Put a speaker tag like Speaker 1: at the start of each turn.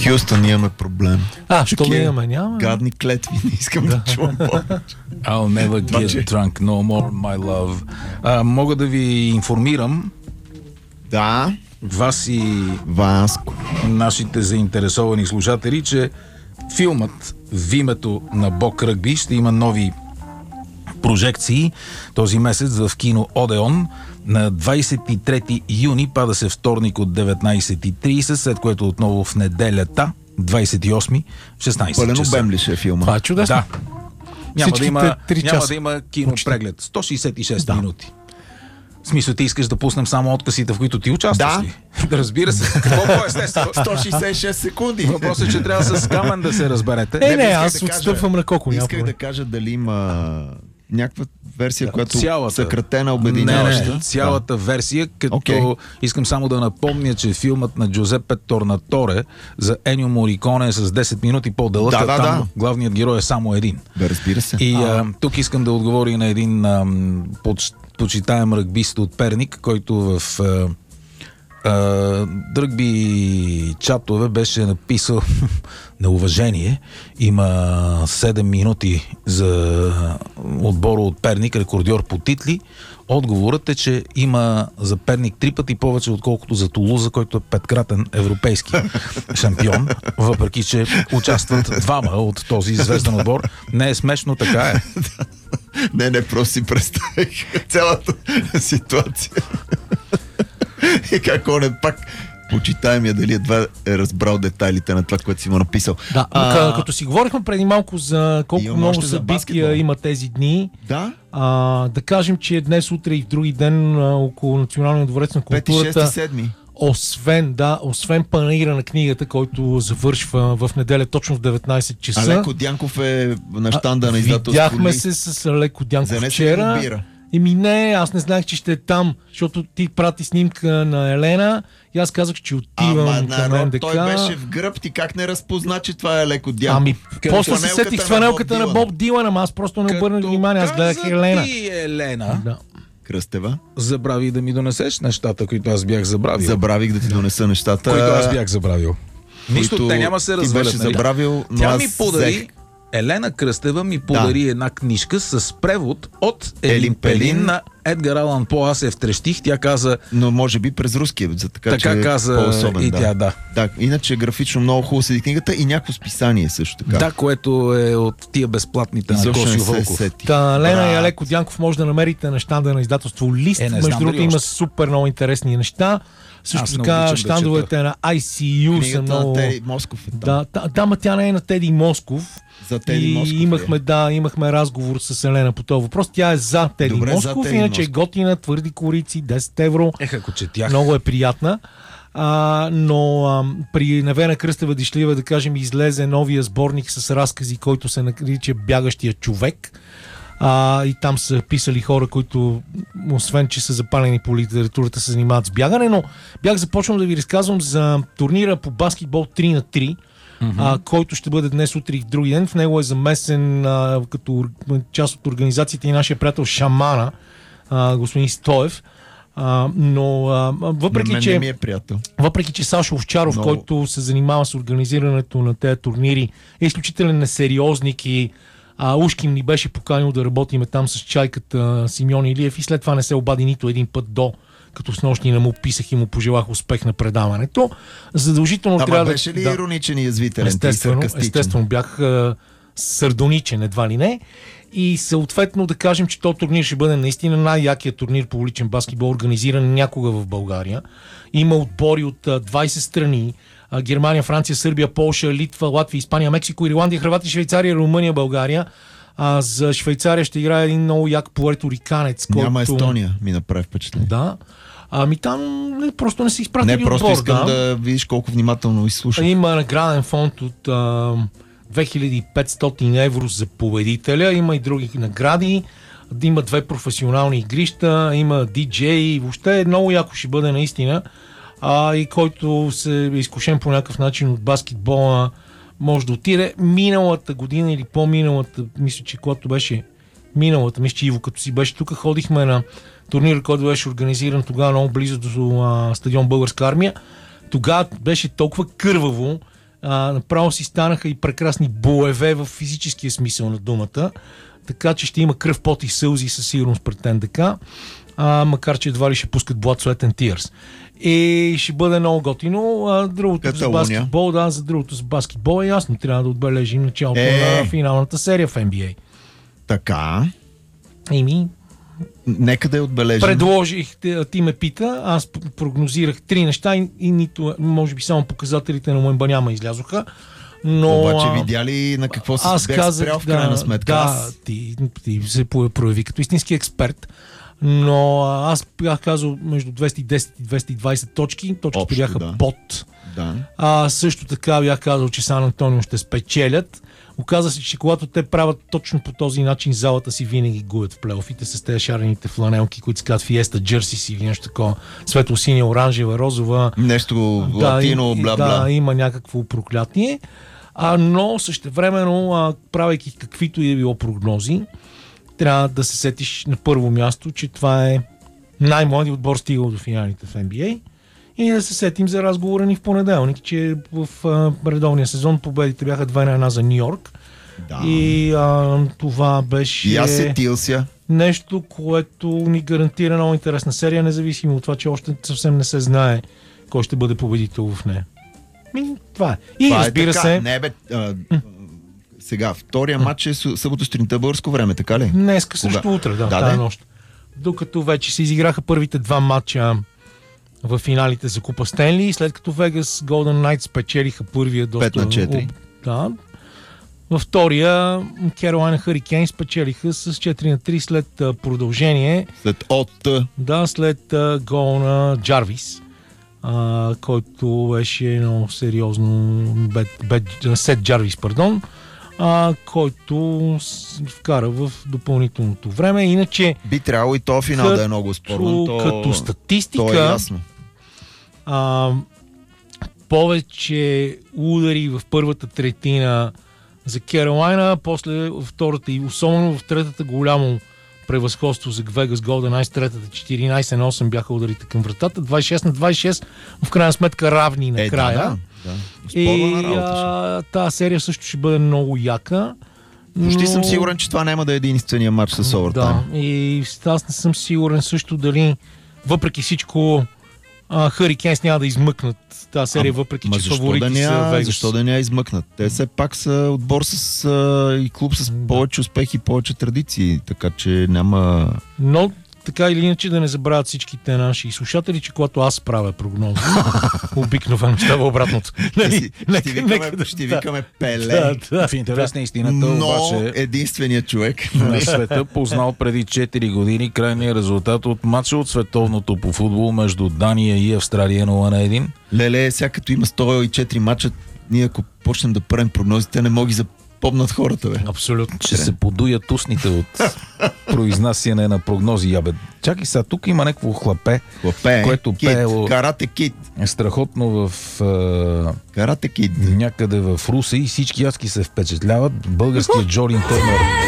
Speaker 1: Хюстън, имаме проблем.
Speaker 2: Що да имаме? Няма.
Speaker 1: Гадни клетви, не искам да чувам повече.
Speaker 3: I'll never get drunk no more, my love. Мога да ви информирам,
Speaker 1: Да.
Speaker 3: вас и
Speaker 1: Васко.
Speaker 3: нашите заинтересовани слушатели, че филмът в името на Бог Ръгби ще има нови прожекции този месец в кино Одеон. На 23 юни пада се вторник от 19:30, след което отново в неделята 28 в 16
Speaker 1: Пълен
Speaker 3: часа.
Speaker 1: обем ли ще е филма?
Speaker 2: Това е чудесно.
Speaker 3: Да. Няма
Speaker 2: часа.
Speaker 3: да има кинопреглед. 166 минути. В смисъл, ти искаш да пуснем само откъсите, в които ти участваш ли? Да, разбира се. Какво по-естествено?
Speaker 1: 166 секунди.
Speaker 3: Въпросът е, че трябва с камен да се разберете.
Speaker 2: Не, аз отстъпвам на Коко.
Speaker 1: Исках да кажа дали има някаква версия, която
Speaker 3: цялата,
Speaker 1: съкратена, обединяваща.
Speaker 3: Не, цялата версия, като искам само да напомня, че филмът на Джузепе Торнаторе за Енио Мориконе е с 10 минути по-дълъг, там главният герой е само един.
Speaker 1: Да, разбира се.
Speaker 3: И тук искам да отговоря на един почитаем ръгбист от Перник, който в ръгби чатове беше написал на уважение. Има 7 минути за отбора от Перник, рекордьор по титли. Отговорът е, че има за Перник 3 пъти повече, отколкото за Тулуза, който е 5-кратен европейски шампион, въпреки че участват двама от този звезден отбор. Не е смешно, така е.
Speaker 1: Не, просто си представих цялата ситуация. И как он е пак почитаемия, дали едва е разбрал детайлите на това, което си му написал.
Speaker 2: Да, като си говорихме преди малко за колко много събития има тези дни, да кажем, че днес, утре и в други ден около Националния дворец на културата,
Speaker 1: 5-6-7.
Speaker 2: Освен панаира на книгата, който завършва в неделя точно в 19 часа.
Speaker 1: Алеко Дянков е на щанда на издателство.
Speaker 2: Видяхме се с Алеко Дянков вчера. Не, аз не знаех, че ще е там, защото ти прати снимка на Елена и аз казах, че отивам към НДК.
Speaker 1: Той беше в гръб, ти как не разпозна, че това е Алеко Дянков?
Speaker 2: После се сетих с фанелката на Боб Дилан, ама аз просто не обърнах внимание, аз гледах Елена.
Speaker 3: Елена.
Speaker 1: Кръстева.
Speaker 3: Забрави да ми донесеш нещата, които аз бях забравил.
Speaker 1: Забравих да ти донеса нещата,
Speaker 3: които аз бях забравил. Нищо, те няма се развалят.
Speaker 1: Ти беше забравил, но
Speaker 3: тя ми подари, Елена Кръстева ми подари една книжка с превод от Елин Пелин на Едгар Алан По. Аз се втрещих, тя каза...
Speaker 1: Но може би през руския, така че
Speaker 3: каза
Speaker 1: по-особен.
Speaker 3: И тя, да.
Speaker 1: Иначе графично много хубаво седи книгата и някакво списание също така.
Speaker 3: Да, което е от тия безплатните на Косио Вълков.
Speaker 2: Лена и Алеко Дянков може да намерите на щанда на издателство Лист. Между другото има супер много интересни неща. Също така щандовете на ICU са много...
Speaker 1: на Теди Москов е там.
Speaker 2: Да, ма тя не е на Теди Москов.
Speaker 1: За Теди Москов
Speaker 2: имахме разговор с Елена по този въпрос. Тя е за Теди Москов, иначе е готина, твърди корици, 10 евро.
Speaker 3: Ако четях.
Speaker 2: Много е приятна. Но при Невена Кръстева Дишлива, да кажем, излезе новия сборник с разкази, който се нарича Бягащия човек. И там са писали хора, които, освен че са запалени по литературата, се занимават с бягане, но бях започнал да ви разказвам за турнира по баскетбол 3-3, който ще бъде днес, утре и в други ден. В него е замесен като част от организацията и нашия приятел Шамана, господин Стоев. Но въпреки че Сашо Овчаров, който се занимава с организирането на тези турнири, е изключителен несериозник и ушким ни беше поканил да работиме там с чайката Симеон Илиев и след това не се обади нито един път като с нощни не му писах и му пожелах успех на предаването. Задължително трябва
Speaker 1: беше ли ироничен и язвителен?
Speaker 2: Естествено, бях сардоничен, едва ли не. И съответно да кажем, че този турнир ще бъде наистина най-якият турнир по уличен баскетбол, организиран някога в България. Има отбори от 20 страни. Германия, Франция, Сърбия, Полша, Литва, Латвия, Испания, Мексико, Ирландия, Хърватия, Швейцария, Румъния, България. За Швейцария ще играе един много як пуерториканец.
Speaker 1: Няма Естония, ми направи впечатление.
Speaker 2: Да. Там просто не си изпратили отбор.
Speaker 1: Просто искам да видиш колко внимателно изслушах.
Speaker 2: Има награден фонд от 2500 евро за победителя. Има и други награди. Има 2 професионални игрища. Има диджей. Въобще много яко ще бъде наистина. И който се е изкушен по някакъв начин от баскетбола, може да отиде. Миналата година или по-миналата, мисля, че когато беше миналата, мисля, че Иво като си беше тук, ходихме на турнир, който беше организиран тогава много близо до стадион Българска армия. Тогава беше толкова кърваво Направо си станаха и прекрасни боеве в физическия смисъл на думата. Така че ще има кръв, пот и сълзи със сигурност пред НДК. Макар че едва ли ще пускат Blood, Sweat and Tears. И ще бъде много готино. Другото за баскетбол, за другото за баскетбол е ясно. Трябва да отбележим началото на финалната серия в NBA.
Speaker 1: Така.
Speaker 2: Нека
Speaker 1: да я отбележим.
Speaker 2: Предложих, ти ме пита, аз прогнозирах 3 неща и нито, може би само показателите на Муембаняма излязоха. Но,
Speaker 1: обаче видя ли на какво се спрял в крайна сметка?
Speaker 2: Да, ти се прояви като истински експерт. Но аз бях казал между 210 и 220 точки. Точките бяха под. Да. Също така бях казал, че Сан Антонио ще спечелят. Оказва се, че когато те правят точно по този начин, залата си винаги губят в плейофите с тези шарените фланелки, които се казват Фиеста, Джерсис или нещо такова. Светло-синя, оранжева, розова.
Speaker 1: Нещо латино, бла-бла.
Speaker 2: Да, има някакво проклятие. Но същевременно, правейки каквито и било прогнози, трябва да се сетиш на първо място, че това е най-младият отбор стигал до финалите в NBA. И да се сетим за разговора ни в понеделник, че в редовния сезон победите бяха 2-1 за Ню Йорк. Да. И това беше...
Speaker 1: И аз сетил ся.
Speaker 2: Нещо, което ни гарантира много интересна серия, независимо от това, че още съвсем не се знае кой ще бъде победител в нея. Това е. И това разбира се...
Speaker 1: Сега, втория матч е събота сутринта българско време, така ли?
Speaker 2: Днеска също утре, тази нощ. Докато вече се изиграха първите 2 матча в финалите за Купа Стенли, след като Vegas Golden Knights спечелиха първия доста...
Speaker 1: 5-4.
Speaker 2: Да. Във втория Carolina Hurricanes спечелиха с 4-3 след продължение. След гол на Джарвис, който беше много сериозно Сет Джарвис, който вкара в допълнителното време. Иначе
Speaker 1: би трябвало и то финал да е много спорно.
Speaker 2: Като статистика,
Speaker 1: то е ясно.
Speaker 2: Повече удари в първата третина за Керолайна, после втората и особено в третата голямо превъзходство за Vegas Golden Knights, третата 14-8 бяха ударите към вратата, 26-26, в крайна сметка равни накрая. И тази серия също ще бъде много яка.
Speaker 1: Почти съм сигурен, че това няма да е единствения матч с овертайм.
Speaker 2: Да, и аз не съм сигурен също дали въпреки всичко Hurricanes няма да измъкнат тази серия, въпреки че фаворити са Vegas.
Speaker 1: Защо да няма измъкнат? Те все пак са отбор и клуб с повече успехи и повече традиции, така че няма...
Speaker 2: Но така или иначе да не забравят всичките наши слушатели, че когато аз правя прогнози, обикновено става обратното.
Speaker 1: Ще викаме Пеле.
Speaker 3: В интерес на истината, обаче
Speaker 1: единственият човек
Speaker 3: на света познал преди 4 години крайния резултат от матча от световното по футбол между Дания и Австралия 0-1.
Speaker 1: Леле, сега като има 104 матча, ние ако почнем да правим прогнозите, не мога да помнат хората, бе.
Speaker 2: Абсолютно.
Speaker 3: Ще се подуят устните от произнасяне на прогнози. Чакай сега, тук има някакво хлапе, което пеело
Speaker 1: Карате Кид.
Speaker 3: Е страхотно в
Speaker 1: Карате Кид.
Speaker 3: Някъде в Русе и всички яски се впечатляват. Българският Джорин Търнър